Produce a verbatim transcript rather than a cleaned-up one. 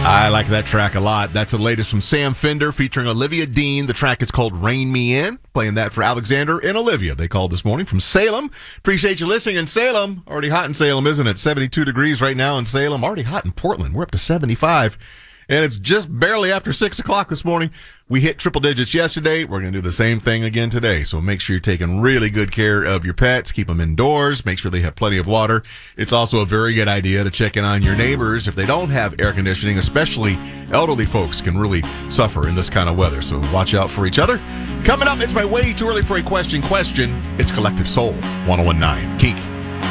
I like that track a lot. That's the latest from Sam Fender featuring Olivia Dean. The track is called Rain Me In. Playing that for Alexander and Olivia. They called this morning from Salem. Appreciate you listening in Salem. Already hot in Salem, isn't it? seventy-two degrees right now in Salem. Already hot in Portland. We're up to seventy-five. And it's just barely after six o'clock this morning. We hit triple digits yesterday. We're going to do the same thing again today. So make sure you're taking really good care of your pets. Keep them indoors. Make sure they have plenty of water. It's also a very good idea to check in on your neighbors if they don't have air conditioning, especially elderly folks can really suffer in this kind of weather. So watch out for each other. Coming up, it's my way too early for a question question. It's Collective Soul, one oh one point nine Kink.